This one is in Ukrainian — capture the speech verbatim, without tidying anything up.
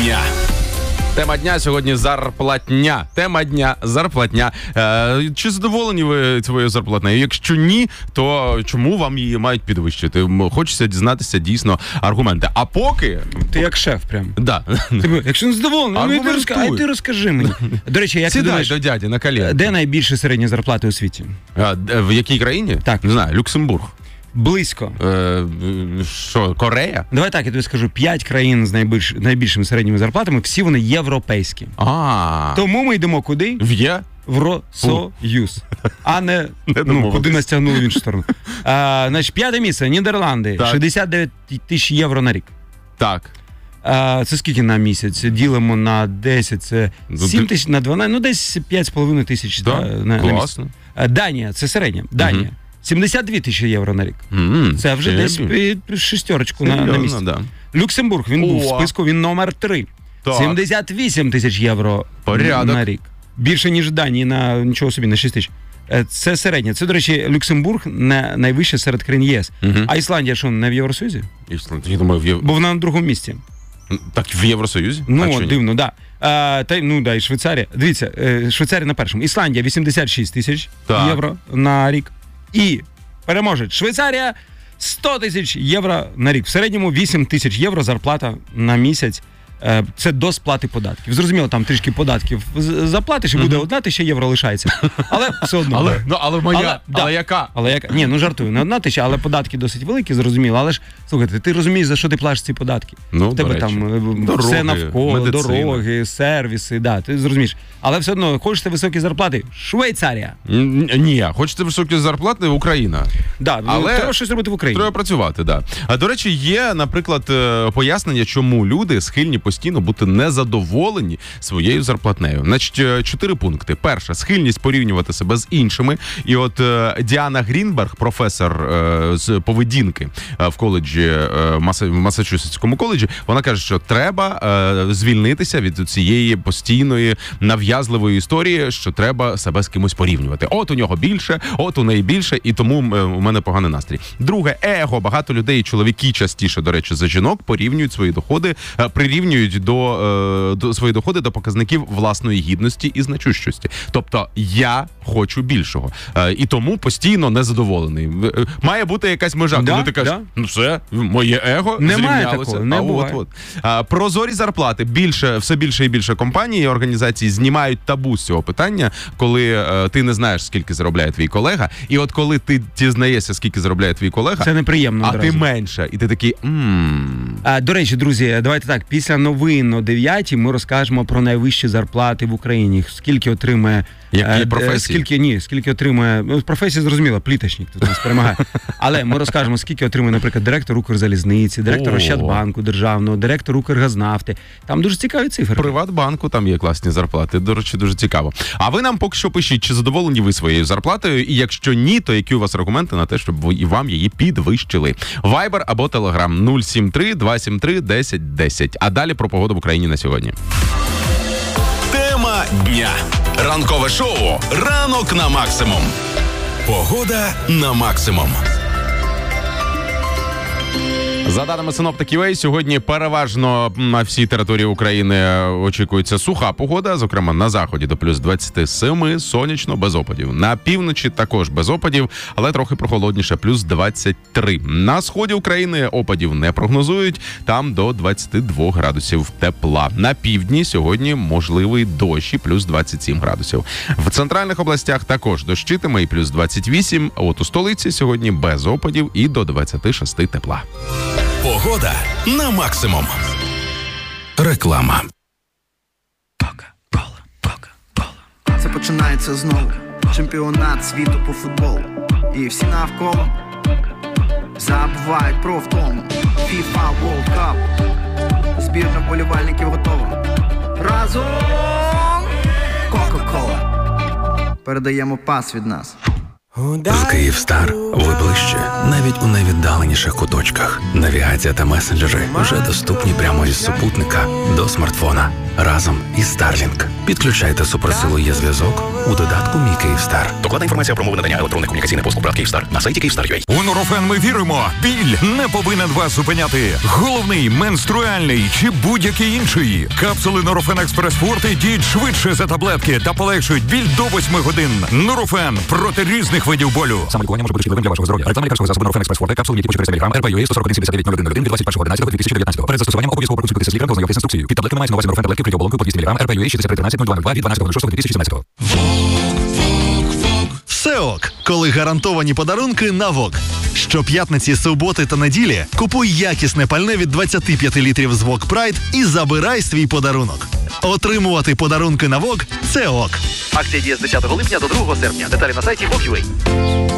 дня. Тема дня сьогодні зарплатня. Тема дня зарплатня. Е, чи задоволені ви своєю зарплатнею? Якщо ні, то чому вам її мають підвищити? Хочеться дізнатися дійсно аргументи. А поки... Ти як шеф прям. Да. Ти, якщо не задоволений, ну, ти розкажи, а ти розкажи мені. До речі, як Сідай ти думаєш, до дяді на коліна. Де найбільші середні зарплати у світі? А, в якій країні? Так. Не знаю, Люксембург. Близько. Е, що, Корея? Давай так, я тобі скажу, п'ять країн з найбільш, найбільшими середніми зарплатами, всі вони європейські. А. Тому ми йдемо куди? В Є? В Євросоюз. А не, не ну, куди нас тягнули в іншу сторону. А, значить, п'яте місце, Нідерланди. Так. шістдесят дев'ять тисяч євро на рік. Так. А, це скільки на місяць? Ділимо на десять, це сім тисяч на дванадцять, ну десь п'ять з половиною тисяч да? на, на Класно. місяць. А, Данія, це середня. Данія. Угу. сімдесят дві тисячі євро на рік. Mm, це вже десь під шестерочку на, на місяць. Да. Люксембург, він О. був в списку, він номер три. Так. сімдесят вісім тисяч євро Порядок. На рік. Більше, ніж Данії, на нічого собі, на шість тисяч. Це середня. Це, до речі, Люксембург не найвище серед країн ЄС. Uh-huh. А Ісландія, що, не в Євросоюзі? Ісландія, я думаю, в Єв... Бо вона на другому місці. Так, в Євросоюзі? Ну, дивно, так. Да. Та, ну, да, і Швейцарія. Дивіться, Швейцарія на першому. Ісландія вісімдесят шість тисяч євро на рік. І переможець Швейцарія сто тисяч євро на рік. В середньому вісім тисяч євро зарплата на місяць. Це до сплати податків. Зрозуміло, там трішки податків заплатиш і буде mm-hmm. одна тисяча євро лишається. Але все одно. Але, ну, але моя, але, да, але яка? Але яка? Ні, ну жартую, не одна тисяча, але податки досить великі, зрозуміло. Але ж, слухайте, ти розумієш, за що ти платиш ці податки? Ну, у тебе там дороги, все навколо, медицина. Дороги, сервіси, да, ти зрозумієш. Але все одно, хочете високі зарплати? Швейцарія. Ні, хочете високі зарплати? Україна. Да, але треба щось робити в Україні. Треба працювати, да. А, до речі, є, наприклад, пояснення, чому люди схильні постійно бути незадоволені своєю зарплатнею. Значить, чотири пункти. Перше, схильність порівнювати себе з іншими. І от е, Діана Грінберг, професор е, з поведінки е, в коледжі, е, Маса, в Масачусетському коледжі, вона каже, що треба е, звільнитися від цієї постійної нав'язливої історії, що треба себе з кимось порівнювати. От у нього більше, от у неї більше, і тому е, у мене поганий настрій. Друге, его. Багато людей, чоловіки частіше, до речі, за жінок, порівнюють свої доходи, е, прирівнюють до до свої доходи до показників власної гідності і значущості. Тобто я хочу більшого. І тому постійно незадоволений. Має бути якась межа, да, коли ти кажеш, да. ну все, моє его немає зрівнялося. Такого, не а буває. от, от. Прозорі зарплати. Більше, все більше і більше компаній і організацій знімають табу з цього питання, коли е, ти не знаєш, скільки заробляє твій колега, і от коли ти дізнаєшся, скільки заробляє твій колега, це неприємно а одразу. Ти менше, і ти такий мм. А, до речі, друзі, давайте так, після новин о дев'ятій ми розкажемо про найвищі зарплати в Україні. Скільки отримує... Які професії? Скільки, ні, скільки отримує... Ну, професія зрозуміла, пліточник тут нас перемагає. Але ми розкажемо, скільки отримує, наприклад, директор Укрзалізниці, директор Ощадбанку державного, директор Укргазнавти. Там дуже цікаві цифри. Приватбанку там є класні зарплати. До речі, дуже цікаво. А ви нам поки що пишіть, чи задоволені ви своєю зарплатою, і якщо ні, то які у вас аргументи на те, щоб ви і вам її підвищили. Viber або Telegram нуль сім три два сім три десять десять. А далі про погоду в Україні на сьогодні. Тема дня. Ранкове шоу «Ранок на максимум». Погода на максимум. За даними синоптиків ей, сьогодні переважно на всій території України очікується суха погода, зокрема на заході до плюс двадцять сім, сонячно, без опадів. На півночі також без опадів, але трохи прохолодніше, плюс двадцять три. На сході України опадів не прогнозують, там до двадцять два градусів тепла. На півдні сьогодні можливий дощ і плюс двадцять сім градусів. В центральних областях також дощитиме і плюс двадцять вісім, а от у столиці сьогодні без опадів і до двадцять шість тепла. Погода на максимум. Реклама. Це починається знову. Чемпіонат світу по футболу. І всі навколо забувають про втому. FIFA World Cup. Збірна вболівальників готова. Разом! Кока-кола. Передаємо пас від нас. З Київстар ви ближче, навіть у найвіддаленіших куточках. Навігація та месенджери вже доступні прямо із супутника до смартфона. разом із Starlink. Підключайте суперсилу є зв'язок у додатку «Мій Київстар». Докладна інформація про умови надання електронних комунікаційних послуг ПРАТ Київстар на сайті Київстар крапка ю а. У Нурофен ми віримо. Біль не повинен вас зупиняти. Головний, менструальний чи будь-який інший. Капсули Нурофен Експрес Форте діють швидше за таблетки та полегшують біль до восьми годин. Нурофен проти різних видів болю. Саме лікування може бути шкідливим для вашого здоров'я. Реклама лікарського засобу Нурофен Експрес Форте, капсули, які по чотириста міліграм, ар пе ю ей сто сорок один сімдесят дев'ять нуль один нуль один від двадцять першого одинадцятого дві тисячі дев'ятнадцятого. Перед застосуванням обов'язково проконсультуйтеся з лікарем та ознайомтесь з інструкцією. Під таблетками мається на увазі Нурофен таблетки при оболонку по двісті міліграм, ар пе ю ей шістдесят три тринадцять нуль два нуль два від дванадцятого шостого дві тисячі сімнадцятого. Все ок, коли гарантовані подарунки на ВОК. Щоп'ятниці, суботи та неділі купуй якісне пальне від двадцять п'ять літрів з ВОК Прайд і забирай свій подарунок. Отримувати подарунки на ВОК – це ок. Акція діє з десятого липня до другого серпня. Деталі на сайті вок крапка ю а.